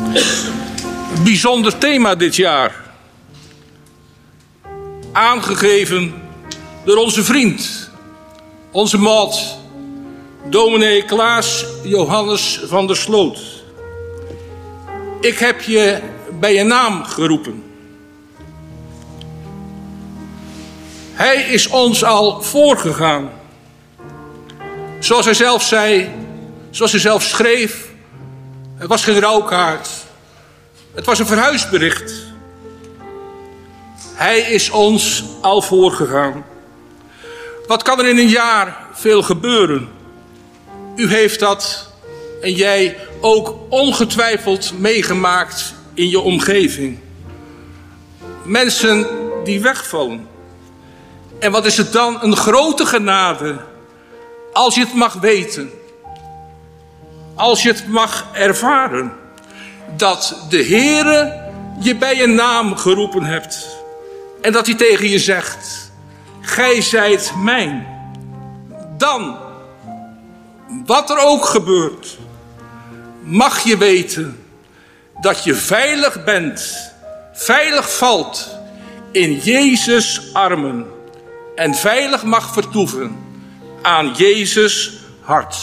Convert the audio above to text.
Een bijzonder thema dit jaar. Aangegeven door onze vriend, onze maat, dominee Klaas Johannes van der Sloot. Ik heb je bij je naam geroepen. Hij is ons al voorgegaan. Zoals hij zelf zei, zoals hij zelf schreef. Het was geen rouwkaart. Het was een verhuisbericht. Hij is ons al voorgegaan. Wat kan er in een jaar veel gebeuren? U heeft dat en jij ook ongetwijfeld meegemaakt in je omgeving. Mensen die wegvallen. En wat is het dan een grote genade als je het mag weten. Als je het mag ervaren. Dat de Heere je bij je naam geroepen hebt. En dat hij tegen je zegt. Gij zijt mijn. Dan, wat er ook gebeurt, mag je weten dat je veilig bent. Veilig valt in Jezus' armen. En veilig mag vertoeven aan Jezus' hart.